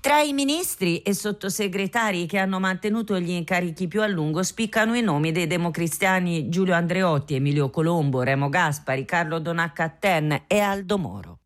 Tra i ministri e sottosegretari che hanno mantenuto gli incarichi più a lungo spiccano i nomi dei democristiani Giulio Andreotti, Emilio Colombo, Remo Gaspari, Carlo Donat-Cattin e Aldo Moro.